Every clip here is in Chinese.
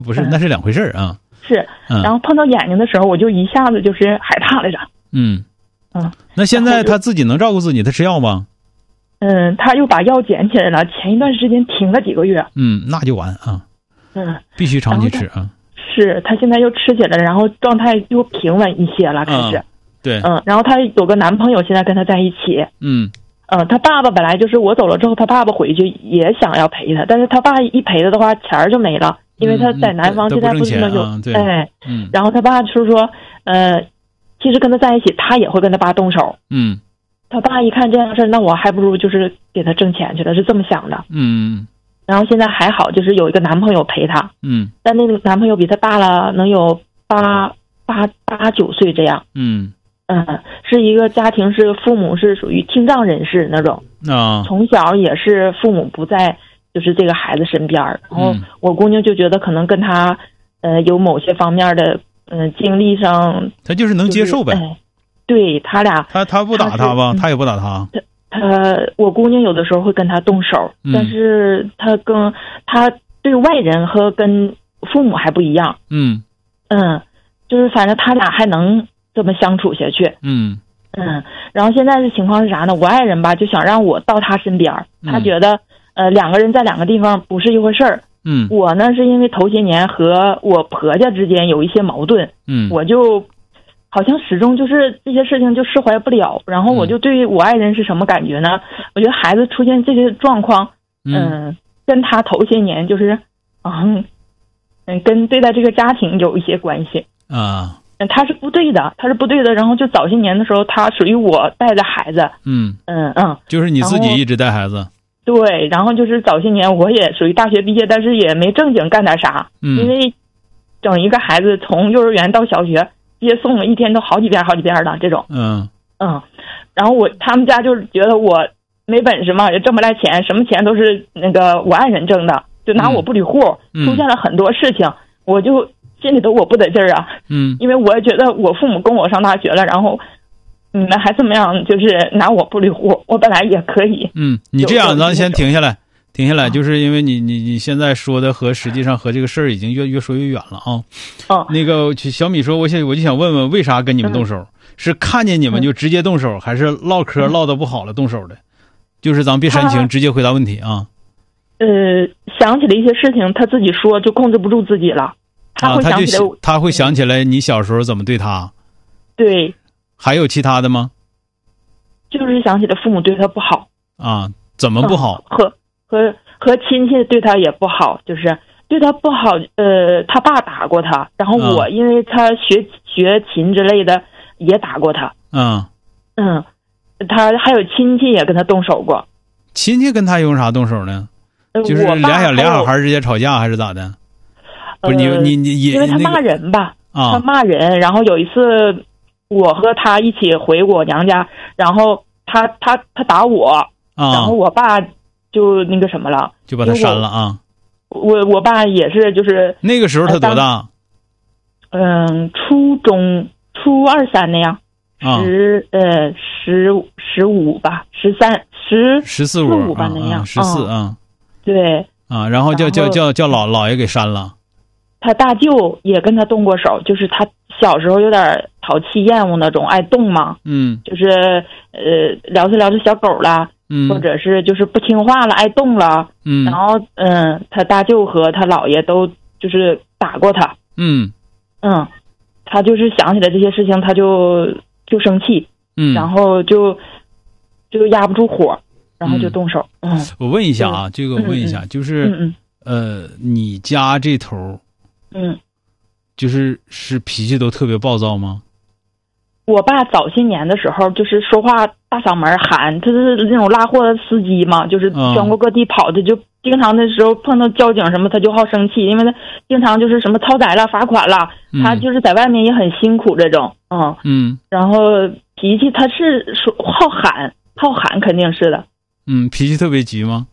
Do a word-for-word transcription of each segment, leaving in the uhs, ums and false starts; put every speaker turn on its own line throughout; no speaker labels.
不是，那是两回事啊。
是，然后碰到眼睛的时候，我就一下子就是害怕来着。
嗯
嗯，
那现在他自己能照顾自己，他吃药吗？
嗯，他又把药捡起来了，前一段时间停了几个月。
嗯，那就完啊。
嗯，
必须长期吃啊。
是他现在又吃起来了，然后状态又平稳一些了，开始。
嗯、对。
嗯，然后他有个男朋友，现在跟他在一起。
嗯。
嗯，他爸爸本来就是我走了之后，他爸爸回去也想要陪他，但是他爸一陪他的话，钱儿就没了。因为他在南方现在不是能有、
嗯、对，
哎，
嗯，
然后他爸就是说，呃，其实跟他在一起，他也会跟他爸动手，
嗯，
他爸一看这样的事儿，那我还不如就是给他挣钱去了，是这么想的，
嗯，
然后现在还好，就是有一个男朋友陪他，
嗯，
但那个男朋友比他大了能有八八八九岁这样，
嗯
嗯，是一个家庭是父母是属于听障人士那种，
啊，
从小也是父母不在。就是这个孩子身边，然后我姑娘就觉得可能跟他，呃，有某些方面的，嗯、呃，经历上，
他就是能接受呗。
就是哎、对他俩，
他他不打他吧？他也不打他。
他他我姑娘有的时候会跟他动手，
嗯、
但是他跟他对外人和跟父母还不一样。
嗯
嗯，就是反正他俩还能这么相处下去。
嗯
嗯，然后现在的情况是啥呢？我爱人吧就想让我到他身边，他觉得。呃，两个人在两个地方不是一回事儿。
嗯，
我呢是因为头些年和我婆家之间有一些矛盾，
嗯，
我就好像始终就是这些事情就释怀不了。然后我就对我爱人是什么感觉呢？我觉得孩子出现这些状况，嗯、呃，跟他头些年就是，嗯嗯，跟对待这个家庭有一些关系
啊。
嗯，他是不对的，他是不对的。然后就早些年的时候，他属于我带着孩子，
嗯
嗯嗯，
就是你自己一直带孩子。
对，然后就是早些年我也属于大学毕业，但是也没正经干点啥，
嗯，
因为整一个孩子从幼儿园到小学接送了一天都好几遍好几遍的这种，
嗯
嗯，然后我他们家就是觉得我没本事嘛，也挣不来钱，什么钱都是那个我爱人挣的，就拿我不理户，
嗯、
出现了很多事情，我就心里头我不得劲儿啊，
嗯，
因为我觉得我父母供我上大学了，然后。你们还这么样，就是拿我不理户，我本来也可以。
嗯，你这样，咱先停下来，停下来，就是因为你你你现在说的和实际上和这个事儿已经越越说越远了啊。
哦，
那个小米说，我想我就想问问，为啥跟你们动手？嗯、是看见你们就直接动手，嗯、还是唠嗑唠得不好了动手的？就是咱别煽情，直接回答问题啊。
呃，想起了一些事情，他自己说就控制不住自己了。他会想起来、
啊，他就他会想起来你小时候怎么对他。
对。
还有其他的吗？
就是想起来父母对他不好
啊，怎么不好？
嗯、和和和亲戚对他也不好，就是对他不好。呃，他爸打过他，然后我因为他学、嗯、学琴之类的也打过他。
嗯
嗯，他还有亲戚也跟他动手过。
亲戚跟他用啥动手呢？
呃、
就是俩小俩小孩之间吵架还是咋的？不是你你你也
因为他骂人吧？
啊，
他骂人，然后有一次。我和他一起回我娘家，然后他他他打我，
啊、
然后我爸就那个什么了，
就把他删了啊。
我我爸也是，就是
那个时候他多大？
嗯，初中初二三那样，
啊、
十呃十十五吧，十三十
十四
五吧那样，
十四啊。
对
啊，然后叫叫叫叫老姥爷给删了。
他大舅也跟他动过手，就是他小时候有点淘气厌恶那种，爱动嘛，
嗯，
就是呃聊着聊着小狗了，
嗯，
或者是就是不听话了，爱动了，
嗯，
然后嗯、呃，他大舅和他姥爷都就是打过他，
嗯
嗯，他就是想起来这些事情，他就就生气，
嗯，
然后就就压不住火，然后就动手。嗯，嗯
我问一下啊，这个我问一下，
嗯、
就是
嗯嗯
呃，你家这头。
嗯，
就是是脾气都特别暴躁吗？
我爸早些年的时候，就是说话大嗓门喊，他是那种拉货的司机嘛，就是全国各地跑的，嗯、就经常的时候碰到交警什么，他就好生气，因为他经常就是什么超载了、罚款了，
嗯、
他就是在外面也很辛苦这种，嗯
嗯，
然后脾气他是说好喊，好喊肯定是的，
嗯，脾气特别急吗？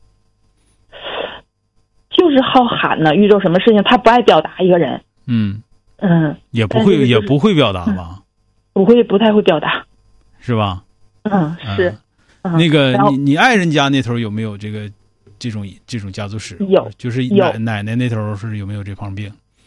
就是好喊呢，遇到什么事情他不爱表达一个人，
嗯
嗯，
也不会、就是、也不会表达吧、
嗯？不会，不太会表达，
是吧？
嗯，是。
嗯、那个你你爱人家那头有没有这个这种这种家族史？
有，
就是奶奶奶那头是有没有这方病？